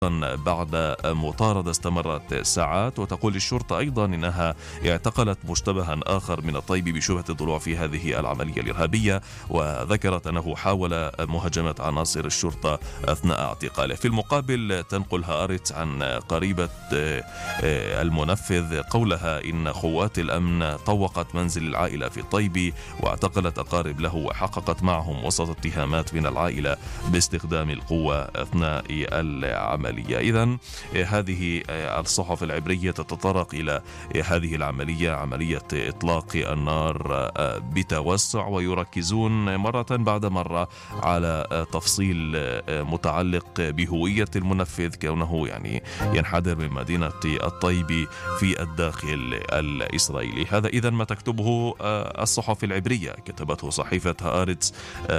بعد مطاردة استمرت ساعات. وتقول الشرطة أيضا إنها اعتقلت مشتبها آخر من الطيب بشبهة الضلوع في هذه العملية الإرهابية، وذكرت أنه حاول مهاجمة عناصر الشرطة أثناء اعتقاله. في المقابل تنقل هآرتس عن قريبة المنفذ قولها إن قوات الأمن طوقت منزل العائلة في الطيب واعتقلت أقارب له وحققت معهم وسط اتهامات من العائلة باستخدام القوة أثناء العملية. إذن هذه الصحف العبرية تتطرق إلى هذه العملية، عملية إطلاق النار بتوسع، ويركزون مرة بعد مرة على تفصيل متعلق بهوية المنفذ كونه يعني ينحدر من مدينة الطيب في الداخل الإسرائيلي. هذا إذن ما تكتبه الصحف العبرية، كتبته صحيفة هآرتس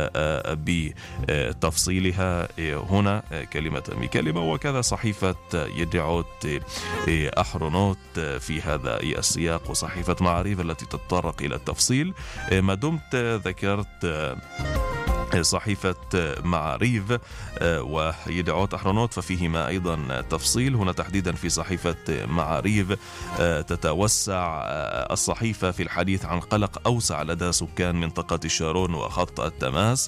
بتفصيلها هنا كلمة بكلمة، وكذا صحيفة يدعوت أحرونوت في هذا السياق، وصحيفة معاريف التي تتطرق إلى التفصيل. ما دمت ذكرت صحيفة معاريف ويدعوت أحرونوت ففيهما أيضا تفصيل. هنا تحديدا في صحيفة معاريف تتوسع الصحيفة في الحديث عن قلق أوسع لدى سكان منطقة شارون وخط التماس،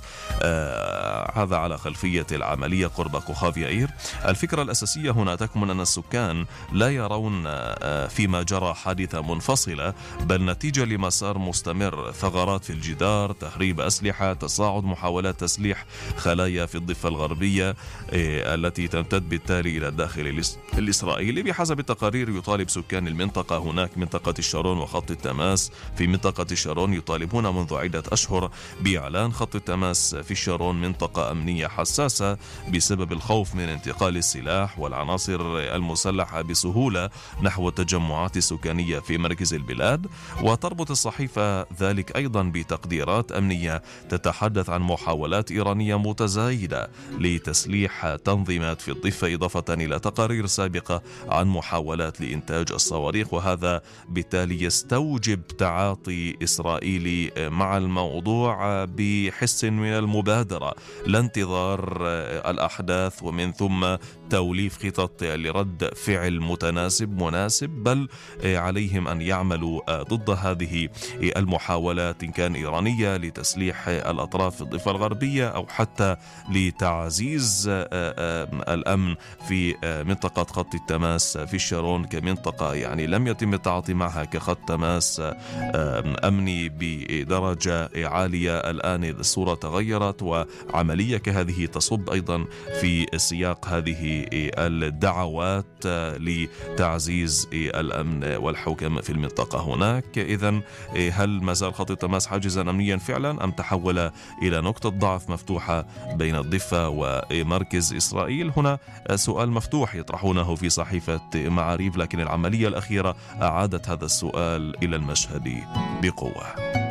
هذا على خلفية العملية قرب كوخاف يائير. الفكرة الأساسية هنا تكمن أن السكان لا يرون فيما جرى حادثة منفصلة، بل نتيجة لمسار مستمر، ثغرات في الجدار، تهريب أسلحة، تصاعد محاولات تسليح خلايا في الضفة الغربية التي تمتد بالتالي إلى الداخل الإسرائيلي. بحسب التقارير يطالب سكان المنطقة هناك منطقة الشارون وخط التماس في منطقة الشارون يطالبون منذ عدة أشهر بإعلان خط التماس في الشارون منطقة أمنية حساسة بسبب الخوف من انتقال السلاح والعناصر المسلحة بسهولة نحو التجمعات السكانية في مركز البلاد. وتربط الصحيفة ذلك أيضا بتقديرات أمنية تتحدث عن محاولات إيرانية متزايدة لتسليح تنظيمات في الضفة، إضافة إلى تقارير سابقة عن محاولات لإنتاج الصواريخ، وهذا بالتالي يستوجب تعاطي إسرائيلي مع الموضوع بحس من المبادرة، لا انتظار الأحداث ومن ثم توليف خطط لرد فعل مناسب، بل عليهم أن يعملوا ضد هذه المحاولات إن كان إيرانية لتسليح الأطراف في الضفة الغربية أو حتى لتعزيز الأمن في منطقة خط التماس في الشارون كمنطقة يعني لم يتم التعاطي معها كخط تماس أمني بدرجة عالية. الآن الصورة تغيرت، وعملية كهذه تصب أيضا في سياق هذه الدعوات لتعزيز الأمن والحوكمة في المنطقة هناك. إذن هل ما زال خط التماس حاجزا أمنيا فعلا أم تحول إلى نقطة ضعف مفتوحة بين الضفة ومركز إسرائيل؟ هنا سؤال مفتوح يطرحونه في صحيفة معاريف، لكن العملية الأخيرة أعادت هذا السؤال إلى المشهد بقوة.